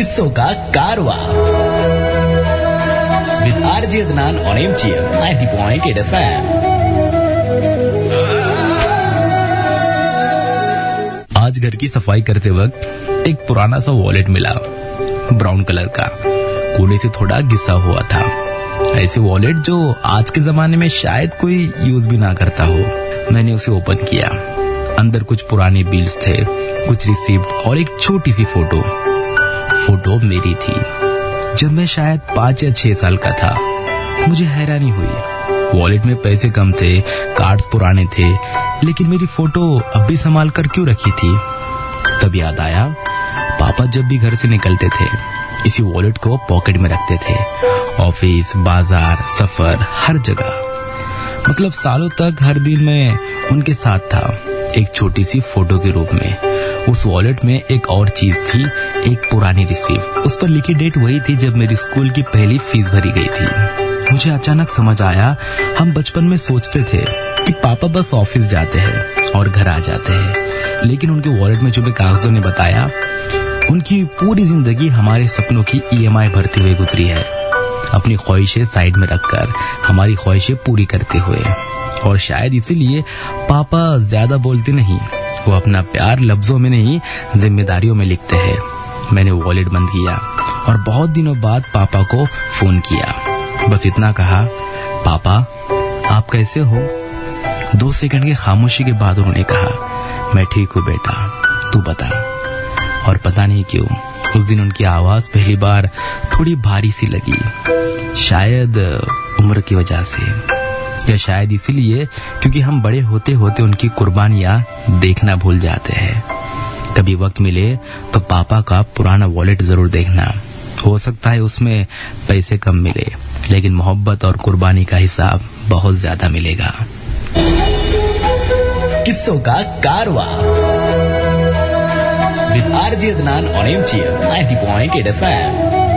किस्सों का कारवा with RJ Adnan on MGM 90.8 FM। आज घर की सफाई करते वक्त एक पुराना सा वॉलेट मिला, ब्राउन कलर का, कोने से थोड़ा घिसा हुआ था। ऐसे वॉलेट जो आज के जमाने में शायद कोई यूज भी ना करता हो। मैंने उसे ओपन किया। अंदर कुछ पुराने बिल्स थे, कुछ रिसिप्ट और एक छोटी सी फोटो मेरी थी जब मैं शायद 5 या 6 साल का था। मुझे हैरानी हुई। वॉलेट में पैसे कम थे, कार्ड्स पुराने थे, लेकिन मेरी फोटो अब भी संभाल कर क्यों रखी थी? तब याद आया, पापा जब भी घर से निकलते थे इसी वॉलेट को पॉकेट में रखते थे। ऑफिस, बाजार, सफर, हर जगह, मतलब सालों तक हर दिन मैं उनके साथ था, एक छोटी सी फोटो के रूप में। उस वॉलेट में एक और चीज थी, एक पुरानी रिसीप्ट। उस पर लिखी डेट वही थी जब मेरी स्कूल की पहली फीस भरी गई थी। मुझे अचानक समझ आया, हम बचपन में सोचते थे कि पापा बस ऑफिस जाते हैं और घर आ जाते हैं, लेकिन उनके वॉलेट में जो भी कागजों ने बताया, उनकी पूरी जिंदगी हमारे सपनों की EMI भरते हुए गुजरी है, अपनी ख्वाहिशें साइड में रखकर हमारी ख्वाहिशें पूरी करते हुए। और शायद इसीलिए पापा ज्यादा बोलते नहीं, वो अपना प्यार लफ्जों में नहीं, जिम्मेदारियों में लिखते हैं। मैंने वॉलेट बंद किया और बहुत दिनों बाद पापा को फोन किया। बस इतना कहा, पापा आप कैसे हो? 2 सेकंड की खामोशी के बाद उन्होंने कहा, मैं ठीक हूँ बेटा, तू बता। और पता नहीं क्यों उस दिन उनकी आवाज पहली बार थोड़ी भारी सी लगी, शायद उम्र की वजह से, या शायद इसीलिए क्योंकि हम बड़े होते होते उनकी कुर्बानियां देखना भूल जाते हैं। कभी वक्त मिले तो पापा का पुराना वॉलेट जरूर देखना। हो सकता है उसमें पैसे कम मिले, लेकिन मोहब्बत और कुर्बानी का हिसाब बहुत ज्यादा मिलेगा। किस्सों का कारवा with RJ Adnan on MGM 90.8 FM।